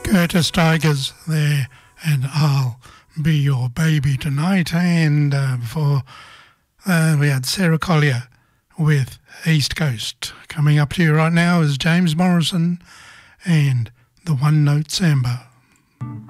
Curtis Tigers there, and I'll be your baby tonight. And before we had Sarah Collier with East Coast. Coming up to you right now is James Morrison and the One Note Samba.